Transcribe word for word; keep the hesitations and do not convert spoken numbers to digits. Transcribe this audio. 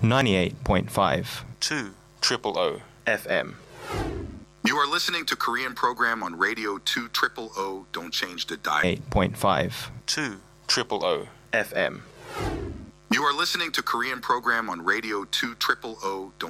ninety-eight point five two triple O F M. You are listening to Korean program on Radio two triple O. Don't change the dial. eight point five two triple O F M. You are listening to Korean program on Radio two triple O. Don't